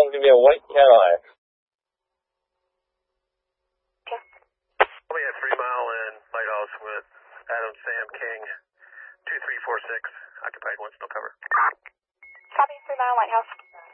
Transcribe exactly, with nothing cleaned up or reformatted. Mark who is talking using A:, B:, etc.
A: will give me a white Cadillac.
B: Okay. We have three mile and Lighthouse with Adam Sam King, two three four six, occupied one, still cover.
C: Copy, three mile Lighthouse.